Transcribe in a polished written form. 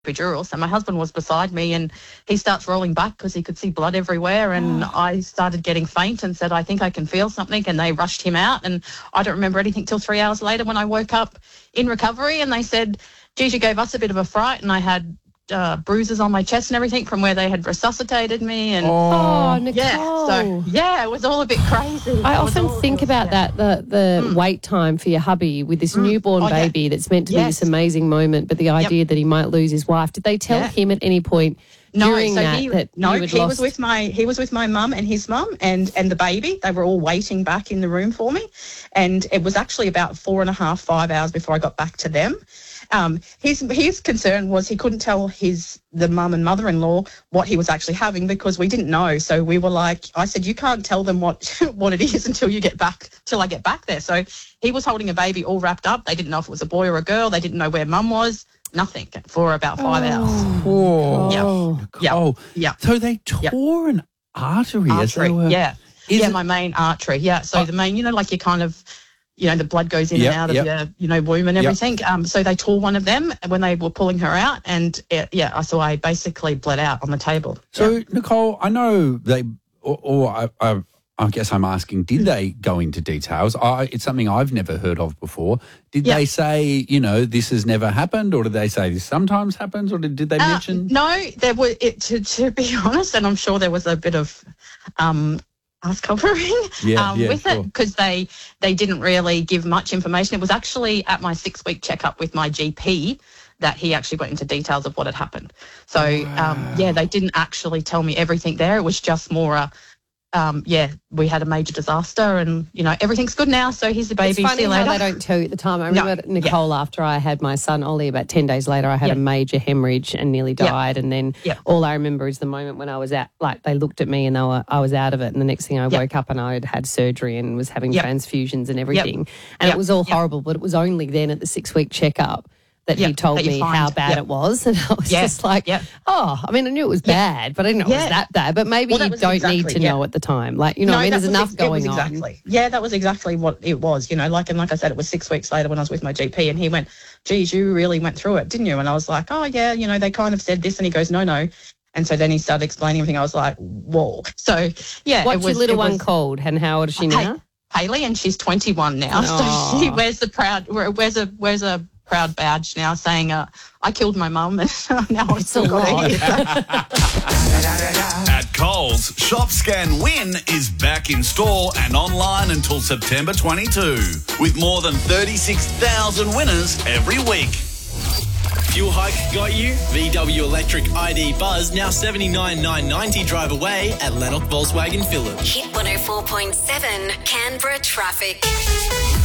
epidural. So my husband was beside me and he starts rolling back because he could see blood everywhere, and I started getting faint and said, I think I can feel something, and they rushed him out, and I don't remember anything till 3 hours later when I woke up in recovery, and they said, Gigi gave us a bit of a fright, and I had bruises on my chest and everything from where they had resuscitated me. And Nicole. It was all a bit crazy. I often think about that, the wait time for your hubby with this newborn baby that's meant to be this amazing moment, but the idea that he might lose his wife. Did they tell him at any point during he was with my mum and his mum and the baby. They were all waiting back in the room for me, and it was actually about 4.5, 5 hours before I got back to them. His concern was he couldn't tell the mum and mother-in-law what he was actually having because we didn't know. So we were like, I said, you can't tell them what it is until I get back there. So he was holding a baby all wrapped up. They didn't know if it was a boy or a girl. They didn't know where mum was. Nothing for about 5 hours. Nicole. Yeah. So they tore an artery as they were... my main artery. Yeah. So the main, like you kind of... the blood goes in and out of your, womb and everything. So they tore one of them when they were pulling her out, and so I basically bled out on the table. So Nicole, I know I guess I'm asking, did they go into details? It's something I've never heard of before. Did they say, this has never happened, or did they say this sometimes happens, or did they mention? No, there were. To be honest, and I'm sure there was a bit of. Ass covering with it because they didn't really give much information. It was actually at my 6-week checkup with my GP that he actually went into details of what had happened. So, they didn't actually tell me everything there. It was just more we had a major disaster and, everything's good now, so here's the baby. It's funny See you later. how they don't tell you at the time. I remember, Nicole, after I had my son, Ollie, about 10 days later, I had a major hemorrhage and nearly died. And then all I remember is the moment when I was out, they looked at me and I was out of it. And the next thing I woke up and I had surgery and was having transfusions and everything. And it was all horrible, but it was only then at the 6-week checkup that he told me how bad it was. And I was just like, I knew it was bad, but I didn't know it was that bad. But maybe you don't need to know at the time. There's enough going on. Yeah, that was exactly what it was, and like I said, it was 6 weeks later when I was with my GP and he went, geez, you really went through it, didn't you? And I was like, oh, yeah, they kind of said this. And he goes, no. And so then he started explaining everything. I was like, whoa. So, What's your little one called and how old is she now? Haley, and she's 21 now. So she wears a proud badge now saying, I killed my mum and now I've still got it. At Coles, Shop Scan Win is back in store and online until September 22, with more than 36,000 winners every week. Fuel hike got you? VW Electric ID Buzz now $79,990 drive away at Lennox Volkswagen Phillip. Hit 104.7 Canberra traffic.